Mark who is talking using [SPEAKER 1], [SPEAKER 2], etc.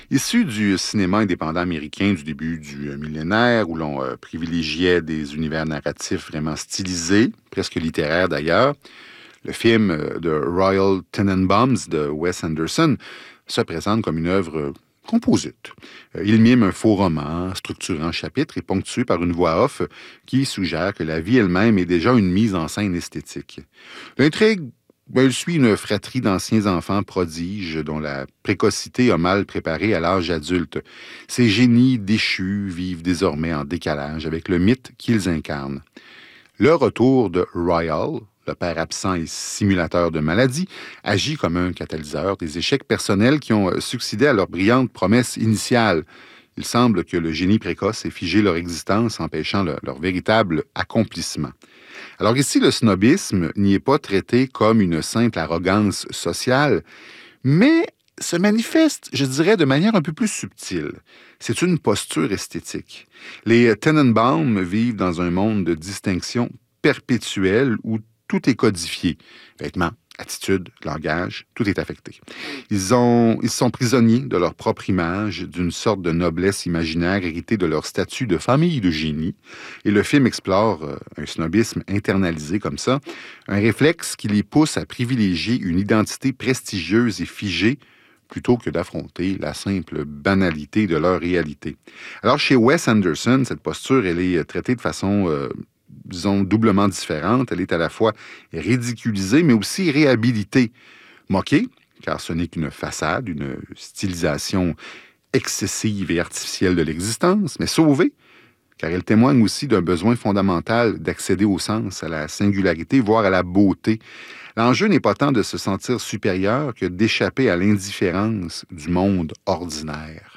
[SPEAKER 1] Issu du cinéma indépendant américain du début du millénaire, où l'on privilégiait des univers narratifs vraiment stylisés, presque littéraires d'ailleurs, le film de Royal Tenenbaums de Wes Anderson se présente comme une œuvre composite. Il mime un faux roman, structuré en chapitres et ponctué par une voix off qui suggère que la vie elle-même est déjà une mise en scène esthétique. L'intrigue elle suit une fratrie d'anciens enfants prodiges dont la précocité a mal préparé à l'âge adulte. Ces génies déchus vivent désormais en décalage avec le mythe qu'ils incarnent. Le retour de Royal, le père absent et simulateur de maladie, agit comme un catalyseur des échecs personnels qui ont succédé à leurs brillantes promesses initiales. Il semble que le génie précoce ait figé leur existence, empêchant leur véritable accomplissement. Alors ici, le snobisme n'y est pas traité comme une simple arrogance sociale, mais se manifeste, je dirais, de manière un peu plus subtile. C'est une posture esthétique. Les Tenenbaum vivent dans un monde de distinction perpétuelle où tout est codifié. Vêtements, attitude, langage, tout est affecté. Ils sont prisonniers de leur propre image, d'une sorte de noblesse imaginaire héritée de leur statut de famille de génie. Et le film explore un snobisme internalisé comme ça, un réflexe qui les pousse à privilégier une identité prestigieuse et figée plutôt que d'affronter la simple banalité de leur réalité. Alors, chez Wes Anderson, cette posture, elle est traitée de façon disons, doublement différente. Elle est à la fois ridiculisée, mais aussi réhabilitée. Moquée, car ce n'est qu'une façade, une stylisation excessive et artificielle de l'existence, mais sauvée, car elle témoigne aussi d'un besoin fondamental d'accéder au sens, à la singularité, voire à la beauté. L'enjeu n'est pas tant de se sentir supérieur que d'échapper à l'indifférence du monde ordinaire.